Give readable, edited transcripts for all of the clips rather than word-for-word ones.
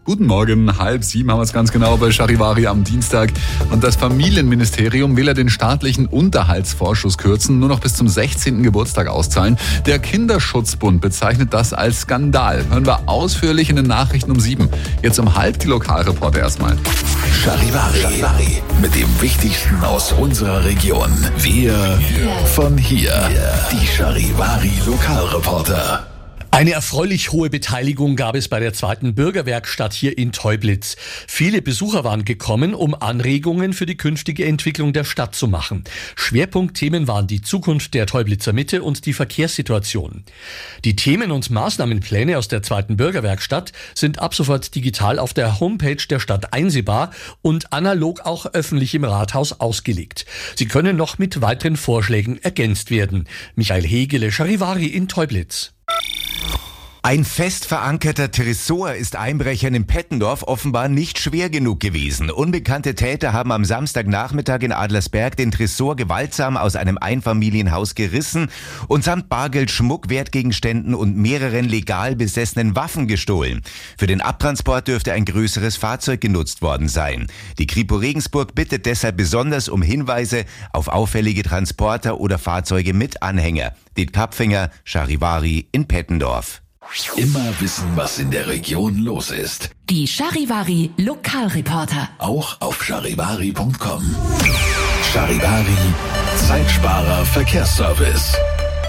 Guten Morgen, 6:30 haben wir es ganz genau bei Charivari am Dienstag. Und das Familienministerium will ja den staatlichen Unterhaltsvorschuss kürzen, nur noch bis zum 16. Geburtstag auszahlen. Der Kinderschutzbund bezeichnet das als Skandal. Hören wir ausführlich in den Nachrichten um 7. Jetzt um 6:30 die Lokalreporter erstmal. Charivari mit dem Wichtigsten aus unserer Region. Wir von hier. Die Charivari Lokalreporter. Eine erfreulich hohe Beteiligung gab es bei der 2. Bürgerwerkstatt hier in Teublitz. Viele Besucher waren gekommen, um Anregungen für die künftige Entwicklung der Stadt zu machen. Schwerpunktthemen waren die Zukunft der Teublitzer Mitte und die Verkehrssituation. Die Themen und Maßnahmenpläne aus der 2. Bürgerwerkstatt sind ab sofort digital auf der Homepage der Stadt einsehbar und analog auch öffentlich im Rathaus ausgelegt. Sie können noch mit weiteren Vorschlägen ergänzt werden. Michael Hegele, Charivari in Teublitz. Ein fest verankerter Tresor ist Einbrechern in Pettendorf offenbar nicht schwer genug gewesen. Unbekannte Täter haben am Samstagnachmittag in Adlersberg den Tresor gewaltsam aus einem Einfamilienhaus gerissen und samt Bargeld, Schmuck, Wertgegenständen und mehreren legal besessenen Waffen gestohlen. Für den Abtransport dürfte ein größeres Fahrzeug genutzt worden sein. Die Kripo Regensburg bittet deshalb besonders um Hinweise auf auffällige Transporter oder Fahrzeuge mit Anhänger. Dietmar Kapfinger, Charivari in Pettendorf. Immer wissen, was in der Region los ist. Die Charivari Lokalreporter. Auch auf charivari.com. Charivari, Zeitsparer Verkehrsservice.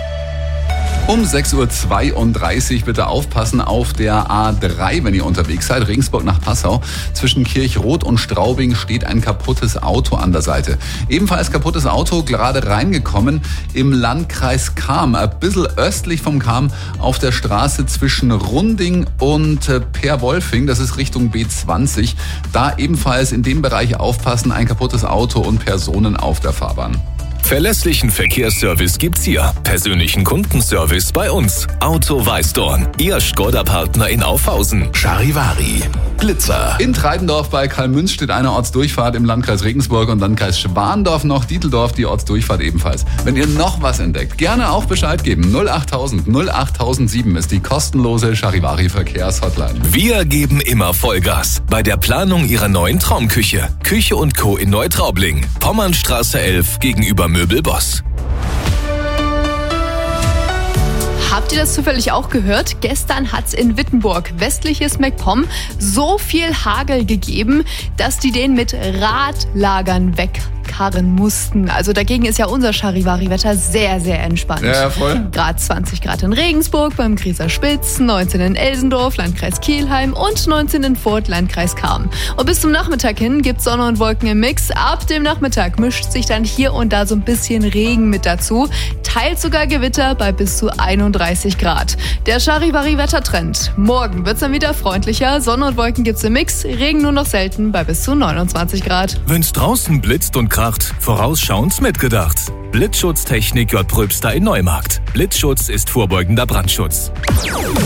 Um 6:32 Uhr bitte aufpassen auf der A3, wenn ihr unterwegs seid. Regensburg nach Passau. Zwischen Kirchroth und Straubing steht ein kaputtes Auto an der Seite. Ebenfalls kaputtes Auto, gerade reingekommen im Landkreis Cham. Ein bisschen östlich vom Cham auf der Straße zwischen Runding und Perwolfing. Das ist Richtung B20. Da ebenfalls in dem Bereich aufpassen. Ein kaputtes Auto und Personen auf der Fahrbahn. Verlässlichen Verkehrsservice gibt's hier. Persönlichen Kundenservice bei uns. Auto Weißdorn. Ihr Škoda-Partner in Aufhausen. Charivari, Blitzer. In Treibendorf bei Karlmünz steht eine Ortsdurchfahrt im Landkreis Regensburg und Landkreis Schwandorf noch. Dieteldorf, die Ortsdurchfahrt ebenfalls. Wenn ihr noch was entdeckt, gerne auch Bescheid geben. 08000 08007 ist die kostenlose Charivari Verkehrshotline. Wir geben immer Vollgas bei der Planung Ihrer neuen Traumküche. Küche & Co. in Neutraubling. Pommernstraße 11 gegenüber Möbelboss. Habt ihr das zufällig auch gehört? Gestern hat's in Wittenburg, westliches MacPom, so viel Hagel gegeben, dass die den mit Radlagern wegkarren mussten. Also dagegen ist ja unser Charivari-Wetter sehr, sehr entspannt. Ja, voll. Grad 20 Grad in Regensburg, beim Grieser Spitz, 19 in Elsendorf, Landkreis Kelheim und 19 in Furth, Landkreis Cham. Und bis zum Nachmittag hin gibt's Sonne und Wolken im Mix. Ab dem Nachmittag mischt sich dann hier und da so ein bisschen Regen mit dazu. Teils sogar Gewitter bei bis zu 31 Grad. Der Charivari-Wettertrend. Morgen wird's dann wieder freundlicher. Sonne und Wolken gibt's im Mix. Regen nur noch selten bei bis zu 29 Grad. Wenn's draußen blitzt und kracht, vorausschauend mitgedacht. Blitzschutztechnik J. Pröbster in Neumarkt. Blitzschutz ist vorbeugender Brandschutz.